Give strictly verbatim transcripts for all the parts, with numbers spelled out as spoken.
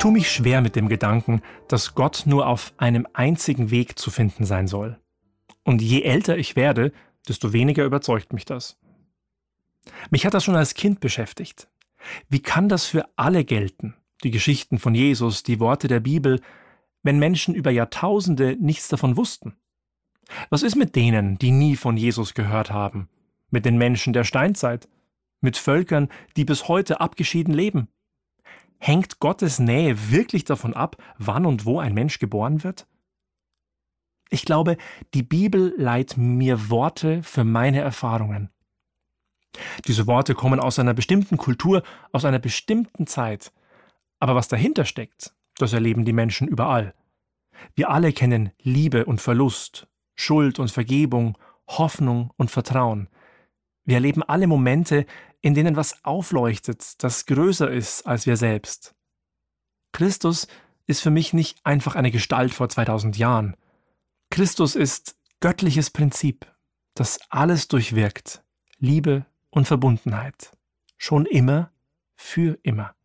Ich tue mich schwer mit dem Gedanken, dass Gott nur auf einem einzigen Weg zu finden sein soll. Und je älter ich werde, desto weniger überzeugt mich das. Mich hat das schon als Kind beschäftigt. Wie kann das für alle gelten, die Geschichten von Jesus, die Worte der Bibel, wenn Menschen über Jahrtausende nichts davon wussten? Was ist mit denen, die nie von Jesus gehört haben? Mit den Menschen der Steinzeit? Mit Völkern, die bis heute abgeschieden leben? Hängt Gottes Nähe wirklich davon ab, wann und wo ein Mensch geboren wird? Ich glaube, die Bibel leiht mir Worte für meine Erfahrungen. Diese Worte kommen aus einer bestimmten Kultur, aus einer bestimmten Zeit. Aber was dahinter steckt, das erleben die Menschen überall. Wir alle kennen Liebe und Verlust, Schuld und Vergebung, Hoffnung und Vertrauen. Wir erleben alle Momente, in denen was aufleuchtet, das größer ist als wir selbst. Christus ist für mich nicht einfach eine Gestalt vor zweitausend Jahren. Christus ist göttliches Prinzip, das alles durchwirkt. Liebe und Verbundenheit. Schon immer, für immer.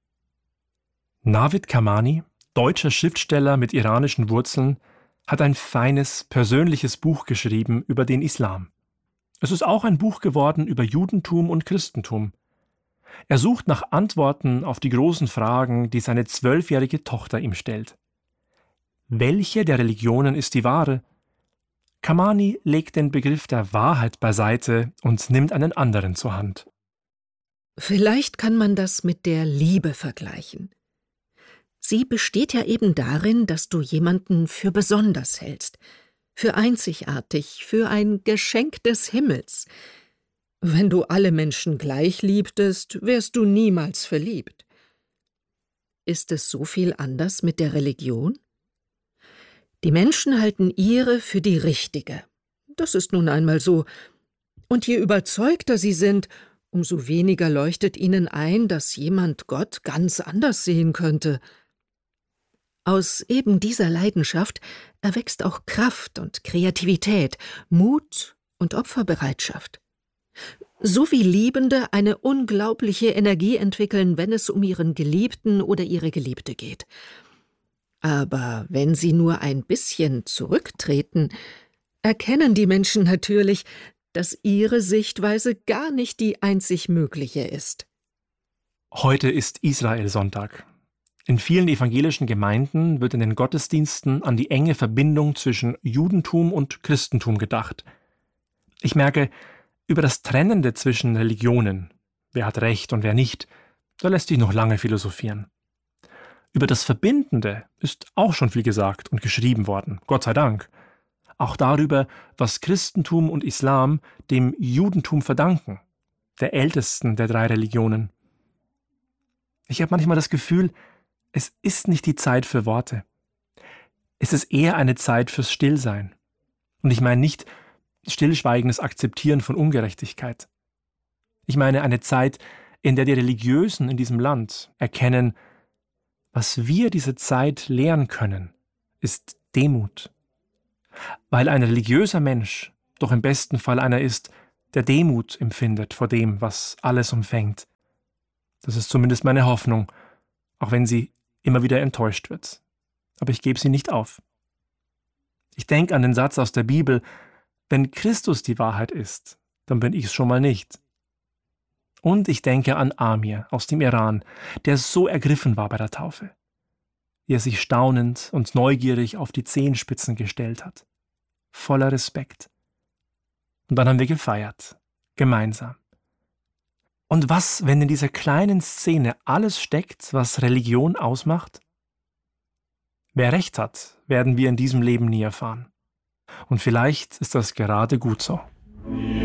Navid Kamani, deutscher Schriftsteller mit iranischen Wurzeln, hat ein feines, persönliches Buch geschrieben über den Islam. Es ist auch ein Buch geworden über Judentum und Christentum. Er sucht nach Antworten auf die großen Fragen, die seine zwölfjährige Tochter ihm stellt. Welche der Religionen ist die wahre? Kamani legt den Begriff der Wahrheit beiseite und nimmt einen anderen zur Hand. Vielleicht kann man das mit der Liebe vergleichen. Sie besteht ja eben darin, dass du jemanden für besonders hältst, für einzigartig, für ein Geschenk des Himmels. Wenn du alle Menschen gleich liebtest, wärst du niemals verliebt. Ist es so viel anders mit der Religion? Die Menschen halten ihre für die richtige. Das ist nun einmal so. Und je überzeugter sie sind, umso weniger leuchtet ihnen ein, dass jemand Gott ganz anders sehen könnte. Aus eben dieser Leidenschaft erwächst auch Kraft und Kreativität, Mut und Opferbereitschaft. So wie Liebende eine unglaubliche Energie entwickeln, wenn es um ihren Geliebten oder ihre Geliebte geht. Aber wenn sie nur ein bisschen zurücktreten, erkennen die Menschen natürlich, dass ihre Sichtweise gar nicht die einzig mögliche ist. Heute ist Israel-Sonntag. In vielen evangelischen Gemeinden wird in den Gottesdiensten an die enge Verbindung zwischen Judentum und Christentum gedacht. Ich merke, über das Trennende zwischen Religionen, wer hat Recht und wer nicht, da lässt sich noch lange philosophieren. Über das Verbindende ist auch schon viel gesagt und geschrieben worden, Gott sei Dank. Auch darüber, was Christentum und Islam dem Judentum verdanken, der ältesten der drei Religionen. Ich habe manchmal das Gefühl, es ist nicht die Zeit für Worte. Es ist eher eine Zeit fürs Stillsein. Und ich meine nicht stillschweigendes Akzeptieren von Ungerechtigkeit. Ich meine eine Zeit, in der die Religiösen in diesem Land erkennen, was wir diese Zeit lehren können, ist Demut. Weil ein religiöser Mensch doch im besten Fall einer ist, der Demut empfindet vor dem, was alles umfängt. Das ist zumindest meine Hoffnung, auch wenn sie immer wieder enttäuscht wird. Aber ich gebe sie nicht auf. Ich denke an den Satz aus der Bibel, wenn Christus die Wahrheit ist, dann bin ich es schon mal nicht. Und ich denke an Amir aus dem Iran, der so ergriffen war bei der Taufe, wie er sich staunend und neugierig auf die Zehenspitzen gestellt hat, voller Respekt. Und dann haben wir gefeiert, gemeinsam. Und was, wenn in dieser kleinen Szene alles steckt, was Religion ausmacht? Wer Recht hat, werden wir in diesem Leben nie erfahren. Und vielleicht ist das gerade gut so.